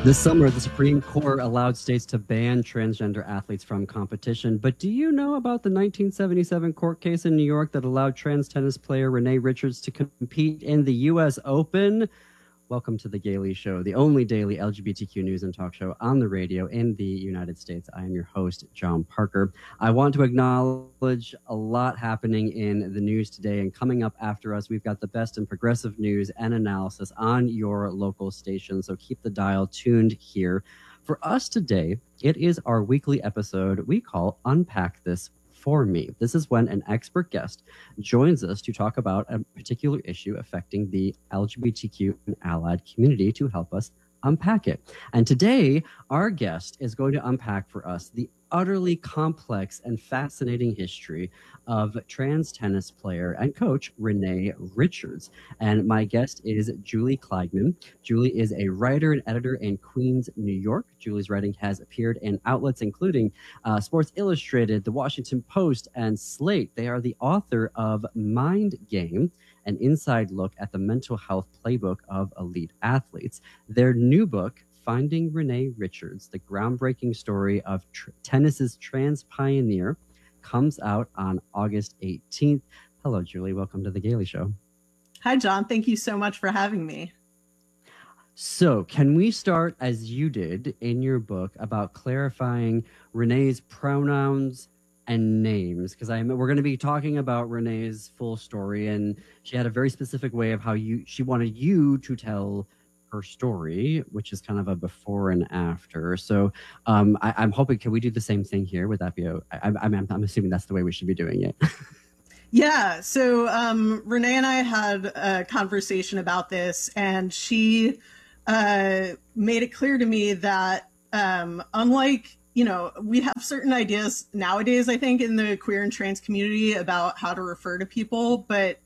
This summer, the Supreme Court allowed states to ban transgender athletes from competition. But do you know about the 1977 court case in New York that allowed trans tennis player Renee Richards to compete in the U.S. Open? Welcome to The Gaily Show, the only daily LGBTQ news and talk show on the radio in the United States. I am your host, John Parker. I want to acknowledge a lot happening in the news today, and coming up after us, we've got the best in progressive news and analysis on your local station, so keep the dial tuned here. For us today, it is our weekly episode we call Unpack This For Me. This is when an expert guest joins us to talk about a particular issue affecting the LGBTQ and allied community to help us unpack it. And today, our guest is going to unpack for us the utterly complex and fascinating history of trans tennis player and coach Renee Richards. And my guest is Julie Kliegman. Julie is a writer and editor in Queens, New York. Julie's writing has appeared in outlets including Sports Illustrated, The Washington Post, and Slate. They are the author of Mind Game, an inside look at the mental health playbook of elite athletes. Their new book, Finding Renee Richards, the groundbreaking story of tennis's trans pioneer, comes out on August 18th. Hello, Julie. Welcome to The Gaily Show. Hi, John. Thank you so much for having me. So can we start, as you did in your book, about clarifying Renee's pronouns and names? Because we're going to be talking about Renee's full story, and she had a very specific way of how she wanted you to tell her story, which is kind of a before and after. So I'm hoping, can we do the same thing here? Would that be, I'm assuming that's the way we should be doing it. Yeah. So Renee and I had a conversation about this, and she made it clear to me that unlike, we have certain ideas nowadays, I think, in the queer and trans community about how to refer to people, but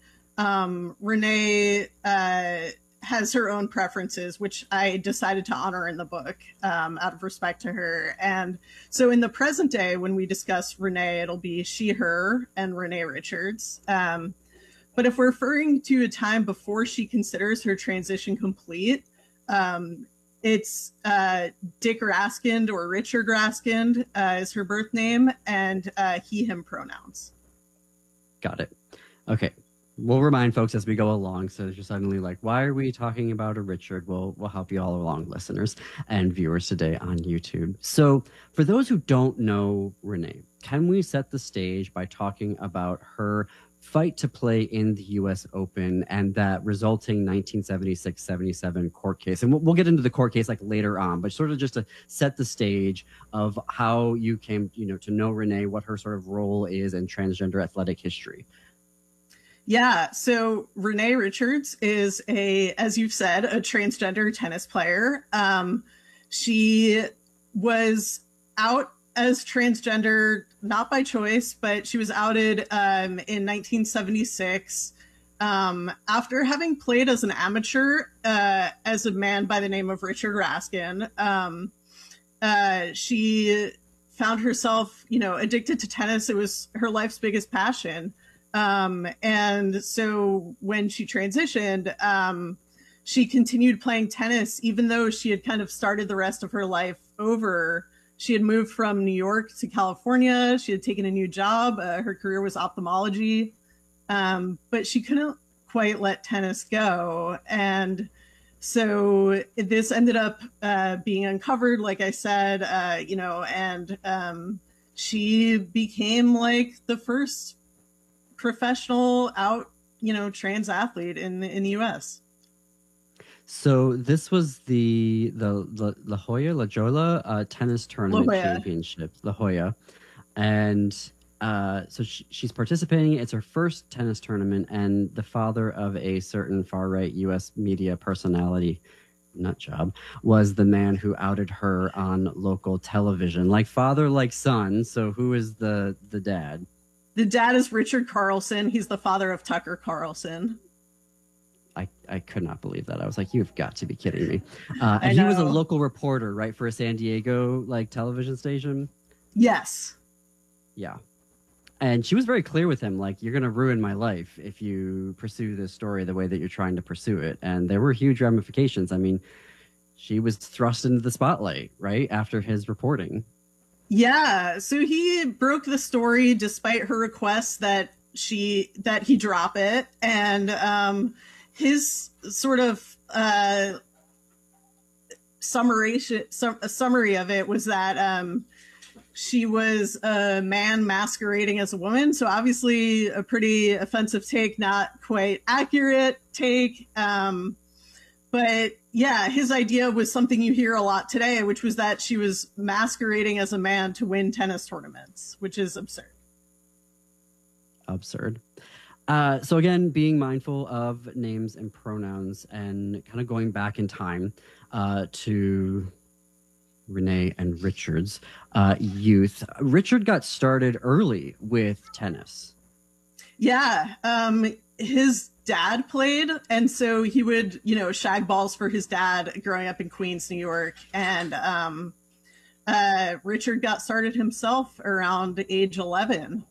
Renee has her own preferences, which I decided to honor in the book out of respect to her. And so in the present day, when we discuss Renee, it'll be she, her, and Renee Richards. But if we're referring to a time before she considers her transition complete, it's Dick Raskind, or Richard Raskind is her birth name, and he, him pronouns. Got it. Okay. We'll remind folks as we go along, so you're suddenly like, why are we talking about a Richard? We'll help you all along, listeners and viewers today on YouTube. So for those who don't know Renee, can we set the stage by talking about her fight to play in the U.S. Open and that resulting 1976-77 court case? And we'll get into the court case like later on, but sort of just to set the stage of how you came, to know Renee, what her sort of role is in transgender athletic history. Yeah, so Renee Richards is as you've said, a transgender tennis player. She was out as transgender, not by choice, but she was outed in 1976 after having played as an amateur as a man by the name of Richard Raskin. She found herself, addicted to tennis. It was her life's biggest passion. And so when she transitioned, she continued playing tennis, even though she had kind of started the rest of her life over. She had moved from New York to California. She had taken a new job. Her career was ophthalmology. But she couldn't quite let tennis go. And so this ended up being uncovered, like I said, and she became like the first professional out, trans athlete in the U.S. So this was the La Jolla tennis tournament championship, La Jolla, and so she's participating. It's her first tennis tournament, and the father of a certain far right U.S. media personality, nut job, was the man who outed her on local television, like father, like son. So who is the dad? The dad is Richard Carlson. He's the father of Tucker Carlson. I could not believe that. I was like, you've got to be kidding me. And he was a local reporter, right, for a San Diego television station? Yes. Yeah. And she was very clear with him, like, you're going to ruin my life if you pursue this story the way that you're trying to pursue it. And there were huge ramifications. I mean, she was thrust into the spotlight, right, after his reporting. Yeah, so he broke the story despite her request that he drop it, and his sort of summary of it was that she was a man masquerading as a woman. So obviously a pretty offensive take, not quite accurate take. But yeah, his idea was something you hear a lot today, which was that she was masquerading as a man to win tennis tournaments, which is absurd. Absurd. So again, being mindful of names and pronouns and kind of going back in time to Renee and Richard's youth. Richard got started early with tennis. Yeah, his dad played, and so he would, shag balls for his dad growing up in Queens, New York. And Richard got started himself around age 11.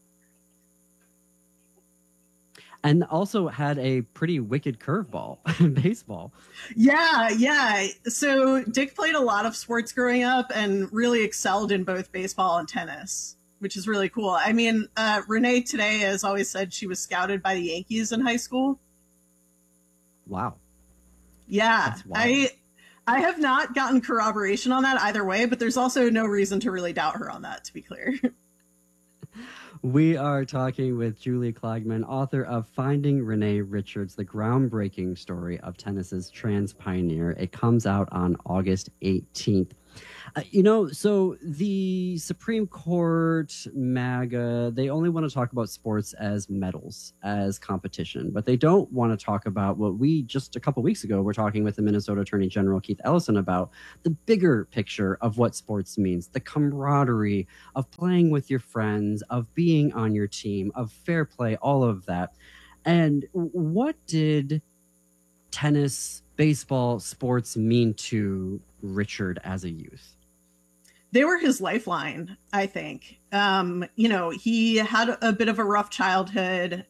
And also had a pretty wicked curveball in baseball. Yeah. So Dick played a lot of sports growing up and really excelled in both baseball and tennis, which is really cool. I mean, Renee today has always said she was scouted by the Yankees in high school. Wow. Yeah. I have not gotten corroboration on that either way, but there's also no reason to really doubt her on that, to be clear. We are talking with Julie Klagman, author of Finding Renee Richards, the groundbreaking story of tennis's trans pioneer. It comes out on August 18th. So the Supreme Court, MAGA, they only want to talk about sports as medals, as competition, but they don't want to talk about what we just a couple weeks ago were talking with the Minnesota Attorney General Keith Ellison about, the bigger picture of what sports means, the camaraderie of playing with your friends, of being on your team, of fair play, all of that. And what did tennis, baseball, sports mean to Richard as a youth? They were his lifeline, I think. He had a bit of a rough childhood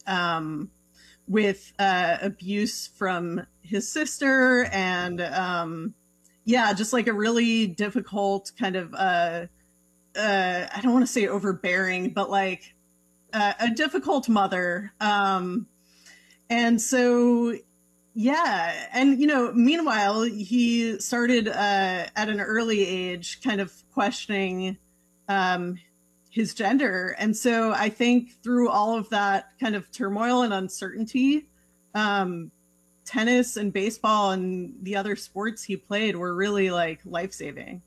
with abuse from his sister and, just like a really difficult kind of, I don't want to say overbearing, but like a difficult mother. And so, yeah. And, meanwhile, he started at an early age kind of questioning his gender. And so I think through all of that kind of turmoil and uncertainty, tennis and baseball and the other sports he played were really like life-saving.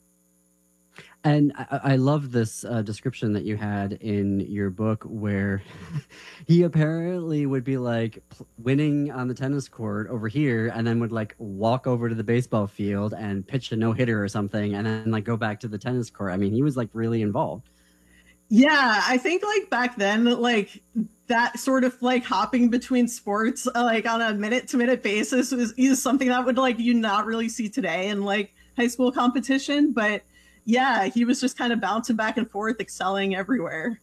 And I love this description that you had in your book where he apparently would be like winning on the tennis court over here and then would like walk over to the baseball field and pitch a no-hitter or something and then like go back to the tennis court. I mean, he was like really involved. Yeah, I think like back then, like that sort of like hopping between sports like on a minute-to-minute basis is something that would like you not really see today in like high school competition. But yeah, he was just kind of bouncing back and forth, excelling everywhere.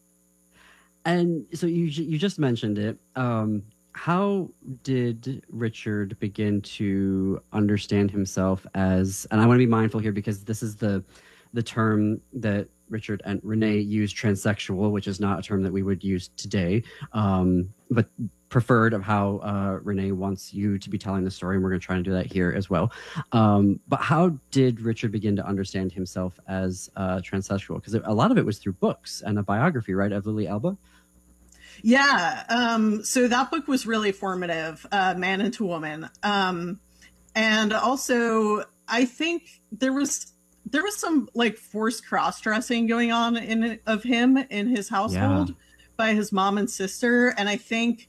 And so you just mentioned it. How did Richard begin to understand himself as, and I want to be mindful here because this is the term that Richard and Renee use, transsexual, which is not a term that we would use today, but preferred of how Renee wants you to be telling the story, and we're going to try and do that here as well. But how did Richard begin to understand himself as transsexual? Because a lot of it was through books and a biography, right, of Lily Elba? Yeah, so that book was really formative, Man into Woman. And also, I think there was some like forced cross-dressing going on of him in his household by his mom and sister. And I think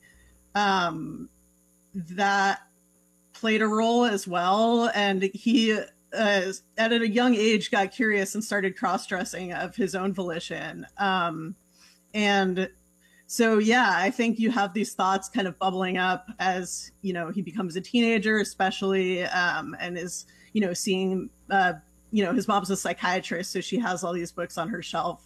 that played a role as well. And he, at a young age, got curious and started cross-dressing of his own volition. And so, yeah, I think you have these thoughts kind of bubbling up as, he becomes a teenager, especially, and is, seeing, his mom's a psychiatrist, so she has all these books on her shelf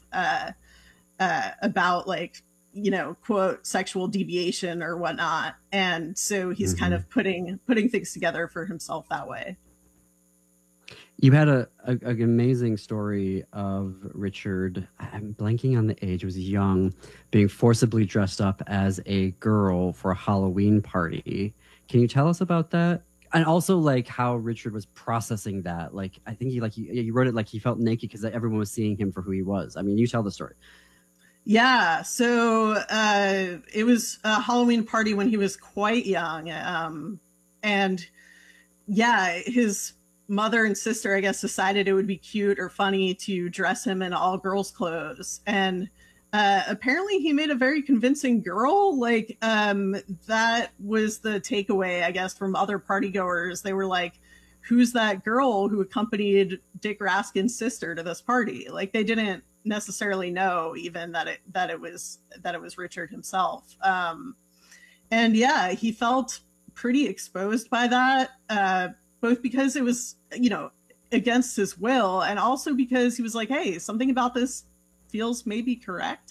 about like, quote, sexual deviation or whatnot. And so he's kind of putting things together for himself that way. You had an amazing story of Richard. I'm blanking on the age. He was young, being forcibly dressed up as a girl for a Halloween party. Can you tell us about that? And also, like, how Richard was processing that. Like, I think he wrote it like he felt naked because everyone was seeing him for who he was. I mean, you tell the story. Yeah, so it was a Halloween party when he was quite young, and yeah, his mother and sister, I guess, decided it would be cute or funny to dress him in all girls' clothes. And apparently he made a very convincing girl. Like, that was the takeaway, I guess, from other party goers. They were like, who's that girl who accompanied Dick Raskin's sister to this party? Like, they didn't necessarily know even that it was Richard himself. And yeah, he felt pretty exposed by that, both because it was, against his will, and also because he was like, hey, something about this feels maybe correct.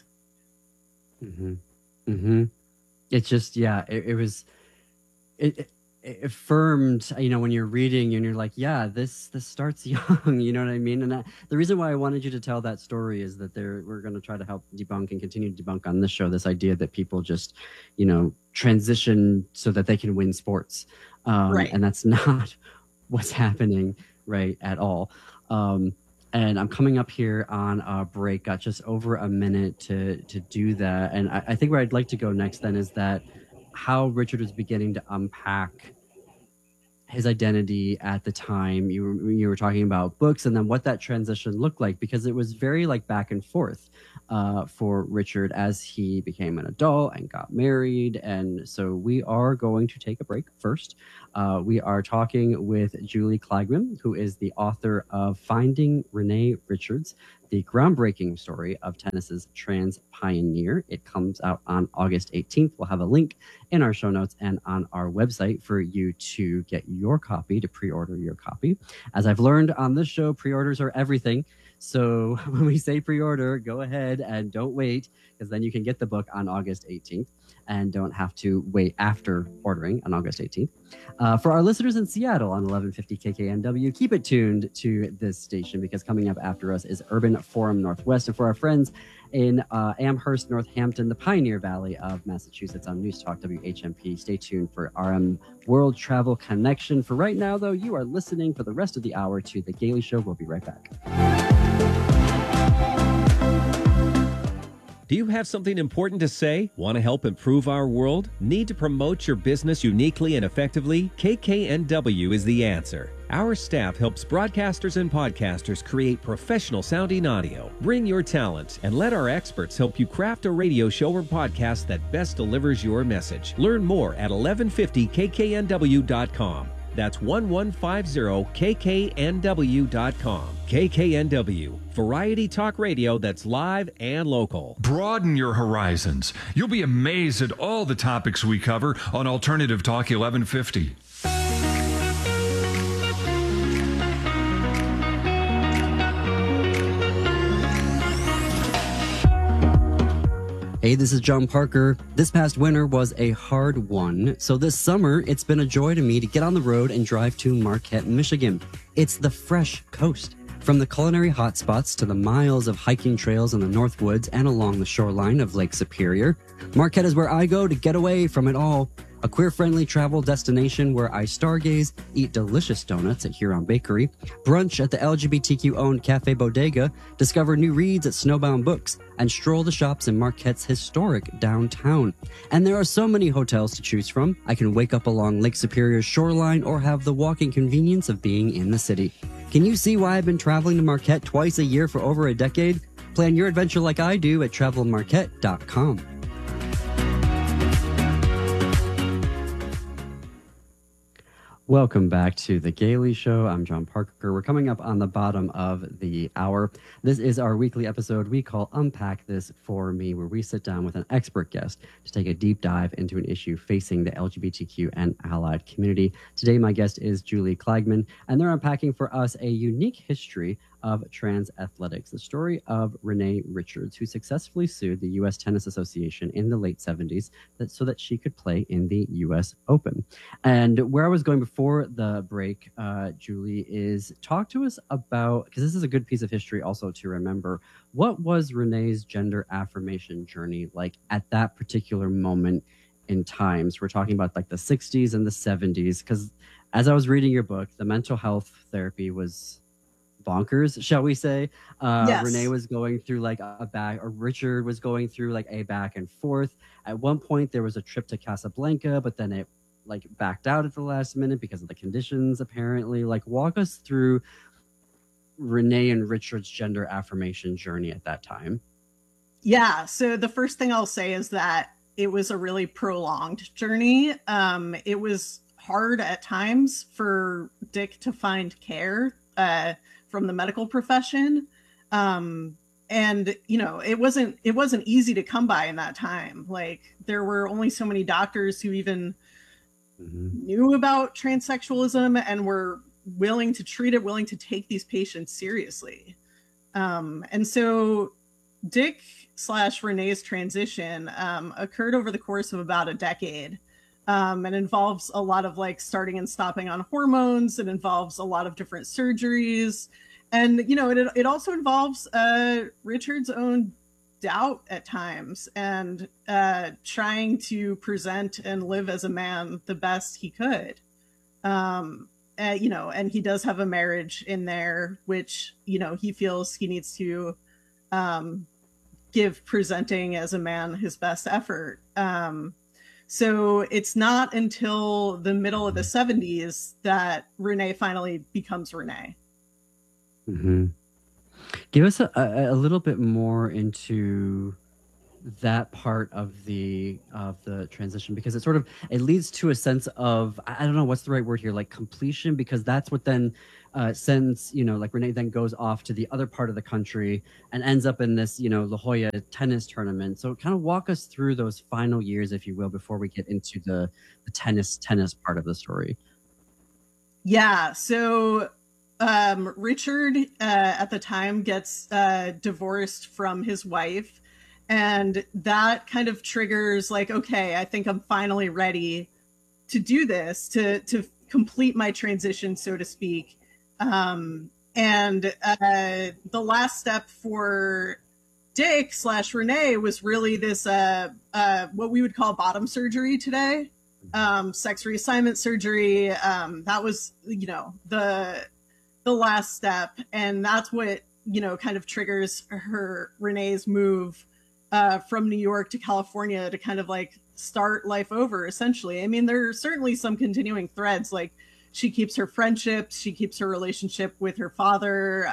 It's just, yeah, it was, it affirmed, when you're reading and you're like, yeah, this starts young, you know what I mean? And the reason why I wanted you to tell that story is that we're going to try to help debunk and continue to debunk on this show this idea that people just, transition so that they can win sports. Right. And that's not what's happening, right, at all. And I'm coming up here on a break, got just over a minute to do that. And I think where I'd like to go next then is that how Richard was beginning to unpack his identity at the time. You were talking about books and then what that transition looked like, because it was very like back and forth for Richard as he became an adult and got married. And so we are going to take a break first. We are talking with Julie Kliegman, who is the author of Finding Renee Richards, the groundbreaking story of tennis's trans pioneer. It comes out on August 18th. We'll have a link in our show notes and on our website for you to get your copy, to pre-order your copy. As I've learned on this show, pre-orders are everything. So when we say pre-order, go ahead and don't wait, because then you can get the book on August 18th and don't have to wait after ordering on August 18th. For our listeners in Seattle on 1150 KKNW, keep it tuned to this station, because coming up after us is Urban Forum Northwest. And for our friends in Amherst, Northampton, the Pioneer Valley of Massachusetts, on News Talk WHMP, stay tuned for RM World Travel Connection. For right now, though, you are listening for the rest of the hour to The Gailey Show. We'll be right back. Do you have something important to say? Want to help improve our world? Need to promote your business uniquely and effectively? KKNW is the answer. Our staff helps broadcasters and podcasters create professional sounding audio. Bring your talent and let our experts help you craft a radio show or podcast that best delivers your message. Learn more at 1150kknw.com. That's 1150kknw.com. KKNW, variety talk radio that's live and local. Broaden your horizons. You'll be amazed at all the topics we cover on Alternative Talk 1150. Hey, this is John Parker. This past winter was a hard one, so this summer it's been a joy to me to get on the road and drive to Marquette, Michigan. It's the fresh coast. From the culinary hotspots to the miles of hiking trails in the North Woods and along the shoreline of Lake Superior, Marquette is where I go to get away from it all. A queer-friendly travel destination where I stargaze, eat delicious donuts at Huron Bakery, brunch at the LGBTQ-owned Cafe Bodega, discover new reads at Snowbound Books, and stroll the shops in Marquette's historic downtown. And there are so many hotels to choose from. I can wake up along Lake Superior's shoreline or have the walking convenience of being in the city. Can you see why I've been traveling to Marquette twice a year for over a decade? Plan your adventure like I do at travelmarquette.com. Welcome back to The Gailey Show. I'm John Parker. We're coming up on the bottom of the hour. This is our weekly episode we call Unpack This For Me, where we sit down with an expert guest to take a deep dive into an issue facing the LGBTQ and allied community. Today, my guest is Julie Kliegman, and they're unpacking for us a unique history of Trans Athletics, the story of Renee Richards, who successfully sued the U.S. Tennis Association in the late 70s so that she could play in the U.S. Open. And where I was going before the break, Julie, is talk to us about, because this is a good piece of history also to remember, what was Renee's gender affirmation journey like at that particular moment in times? We're talking about like the 60s and the 70s, because as I was reading your book, the mental health therapy was bonkers, shall we say. Yes. Renee was going through like a back, or Richard was going through like a back and forth. At one point there was a trip to Casablanca, but then it like backed out at the last minute because of the conditions, apparently. Like, walk us through Renee and Richard's gender affirmation journey at that time. Yeah, so the first thing I'll say is that it was a really prolonged journey. It was hard at times for Dick to find care from the medical profession. And, you know, it wasn't easy to come by in that time. Like, there were only so many doctors who even knew about transsexualism and were willing to treat it, willing to take these patients seriously. And so Dick / Renee's transition occurred over the course of about a decade, and involves a lot of like starting and stopping on hormones. It involves a lot of different surgeries. And, you know, it also involves Richard's own doubt at times, and trying to present and live as a man the best he could. You know, and he does have a marriage in there, which, you know, he feels he needs to give presenting as a man his best effort. So it's not until the middle of the 70s that Renee finally becomes Renee. Mm-hmm. Give us a little bit more into that part of the transition, because it leads to a sense of, I don't know what's the right word here, like completion, because that's what then sends, you know, like Renee then goes off to the other part of the country and ends up in this, you know, La Jolla tennis tournament. So kind of walk us through those final years, if you will, before we get into the tennis part of the story. Yeah, so Richard at the time gets divorced from his wife, and that kind of triggers like, okay, I think I'm finally ready to do this, to complete my transition, so to speak. And the last step for Dick / Renee was really this what we would call bottom surgery today, sex reassignment surgery. That was, you know, the last step, and that's what, you know, kind of triggers Renee's move from New York to California to kind of like start life over, essentially. I mean, there are certainly some continuing threads, like she keeps her friendships, she keeps her relationship with her father,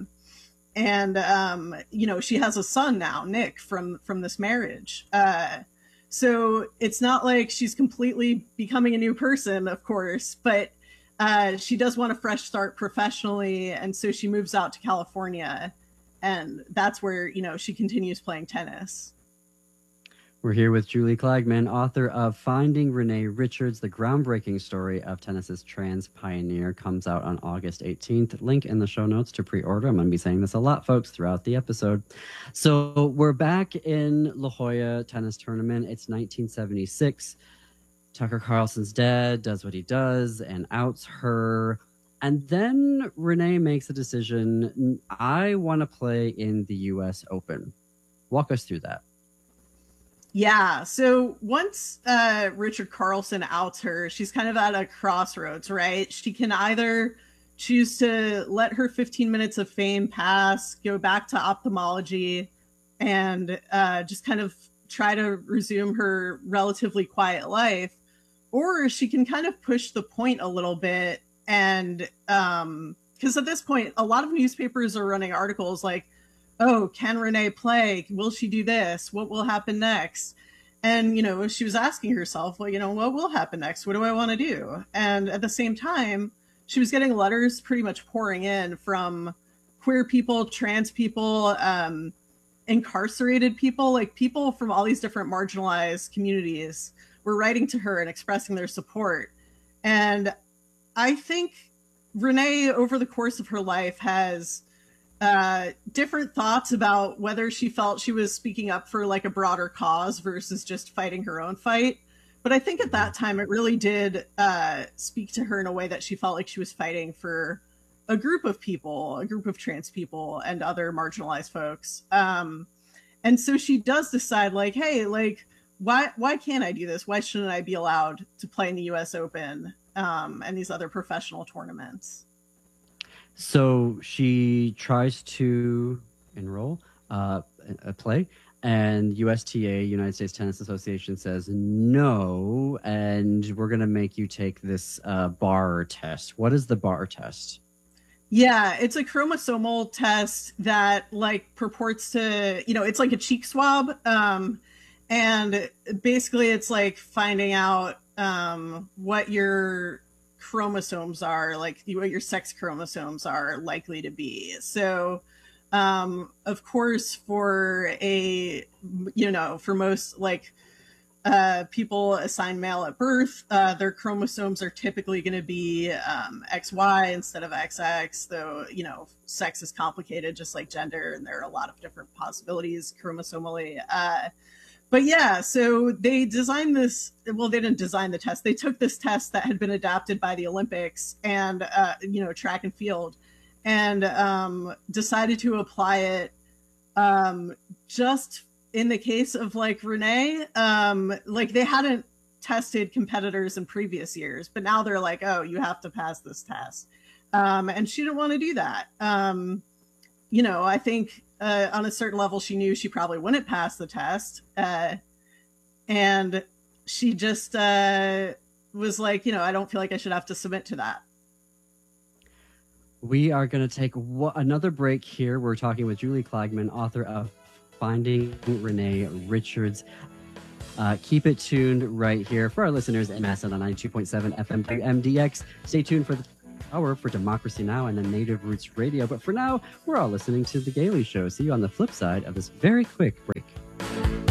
and you know, she has a son now, Nick, from this marriage. So it's not like she's completely becoming a new person, of course, but she does want a fresh start professionally, and so she moves out to California, and that's where, you know, she continues playing tennis. We're here with Julie Klagman, author of Finding Renee Richards, the groundbreaking story of tennis's trans pioneer. Comes out on August 18th. Link in the show notes to pre-order. I'm going to be saying this a lot, folks, throughout the episode. So we're back in La Jolla tennis tournament. It's 1976. Tucker Carlson's dad does what he does and outs her. And then Renee makes a decision. I want to play in the U.S. Open. Walk us through that. Yeah. So once Richard Carlson outs her, she's kind of at a crossroads, right? She can either choose to let her 15 minutes of fame pass, go back to ophthalmology, and just kind of try to resume her relatively quiet life, or she can kind of push the point a little bit. And because at this point, a lot of newspapers are running articles like, oh, can Renee play? Will she do this? What will happen next? And, you know, she was asking herself, well, you know, what will happen next? What do I want to do? And at the same time, she was getting letters pretty much pouring in from queer people, trans people, incarcerated people, like people from all these different marginalized communities were writing to her and expressing their support. And I think Renee, over the course of her life, has different thoughts about whether she felt she was speaking up for like a broader cause versus just fighting her own fight. But I think at that time it really did speak to her in a way that she felt like she was fighting for a group of people, a group of trans people and other marginalized folks. And so she does decide like, hey, like, why can't I do this? Why shouldn't I be allowed to play in the US Open and these other professional tournaments? So she tries to enroll, play, and USTA, United States Tennis Association, says no, and we're going to make you take this bar test. What is the bar test? Yeah, it's a chromosomal test that like purports to, it's like a cheek swab. And basically it's like finding out what your chromosomes are, like what your sex chromosomes are likely to be. So of course for for most like people assigned male at birth, their chromosomes are typically going to be XY instead of XX, though sex is complicated just like gender, and there are a lot of different possibilities chromosomally. But yeah, so they designed this. Well, they didn't design the test. They took this test that had been adapted by the Olympics and, track and field, and decided to apply it just in the case of like Renee. Like they hadn't tested competitors in previous years, but now they're like, oh, you have to pass this test. And she didn't want to do that. I think on a certain level, she knew she probably wouldn't pass the test. And she just was like, I don't feel like I should have to submit to that. We are going to take another break here. We're talking with Julie Klagman, author of Finding Renee Richards. Keep it tuned right here for our listeners at Mass on 92.7 FM WMDX. Stay tuned for the hour for Democracy Now! And then Native Roots Radio. But for now, we're all listening to The Gailey Show. See you on the flip side of this very quick break.